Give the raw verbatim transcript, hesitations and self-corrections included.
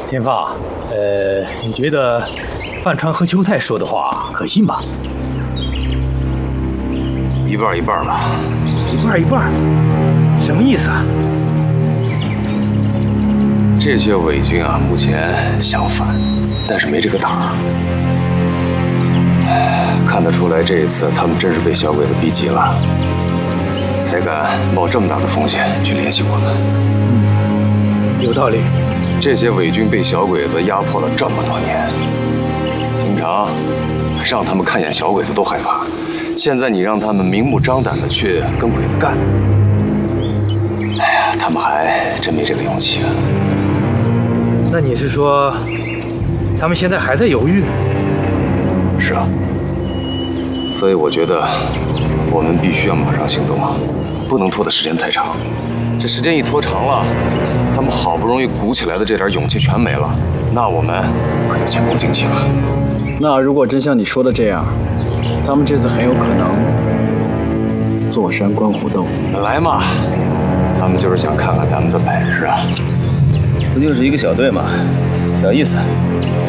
天放，呃，你觉得范川和邱泰说的话可信吗？ 一半一半吧。 一半一半，什么意思啊？ 这些伪军啊，目前想反，但是没这个胆儿。看得出来，这一次他们真是被小鬼子逼急了，才敢冒这么大的风险去联系我们。 嗯，有道理。 这些伪军被小鬼子压迫了这么多年，平常让他们看见小鬼子都害怕，现在你让他们明目张胆的去跟鬼子干，哎呀，他们还真没这个勇气啊。 那你是说，他们现在还在犹豫？ 是啊。所以我觉得，我们必须要马上行动啊，不能拖的时间太长。这时间一拖长了，他们好不容易鼓起来的这点勇气全没了，那我们可就前功尽弃了。 那如果真像你说的这样，他们这次很有可能坐山观虎斗。 本来嘛，他们就是想看看咱们的本事啊。 不就是一个小队嘛，小意思。